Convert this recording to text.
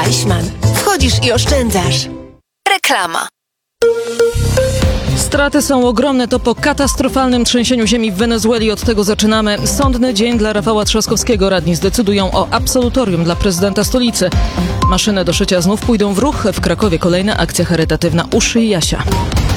Deichmann. Wchodzisz i oszczędzasz. Reklama. Straty są ogromne. To po katastrofalnym trzęsieniu ziemi w Wenezueli. Od tego zaczynamy. Sądny dzień dla Rafała Trzaskowskiego. Radni zdecydują o absolutorium dla prezydenta stolicy. Maszyny do szycia znów pójdą w ruch. W Krakowie kolejna akcja charytatywna Uszyj Jasia.